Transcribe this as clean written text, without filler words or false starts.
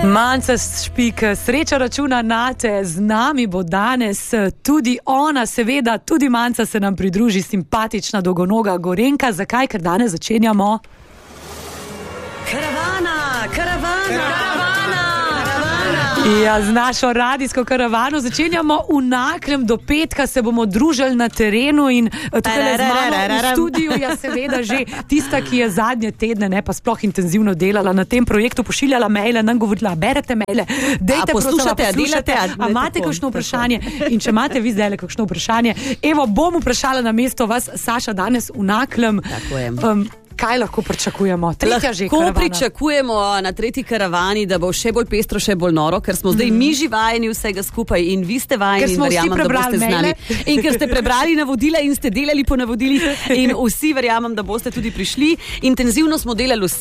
Manca Špik, sreča računa nate, z nami bo danes tudi ona, seveda tudi Manca se nam pridruži, simpatična dolgonoga Gorenjka. Zakaj? Ker danes začenjamo Karavana! Ja, z našo radijsko karavano začenjamo v Naklem. Do petka se bomo družili na terenu in tukaj z mano v studiu, ja seveda že tista, ki je zadnje tedne, ne, pa sploh intenzivno delala na tem projektu, pošiljala maile, nam govorila, berete maile, dejte, poslušate, a imate kakšno vprašanje? In če imate vi zdaj kakšno vprašanje, evo, bom vprašala na mesto vas, Saša, danes v Naklem. Tako je. Kaj lahko pričakujemo? Tretja že karavana. Lahko pričakujemo na tretji karavani, da bo še bolj pestro, še bolj noro, ker smo zdaj mi že vajeni vsega skupaj in vi ste vajeni in verjamem, da boste z nami. In ker ste prebrali navodila in ste delali po navodilih in vsi verjamem, da boste tudi prišli. Intenzivno smo delali